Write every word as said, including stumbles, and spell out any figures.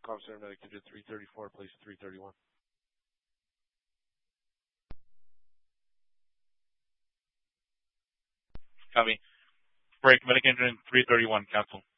Comm Center, Medic Engine three thirty-four, place three thirty-one. Copy. Break, Medic Engine three thirty-one, cancel.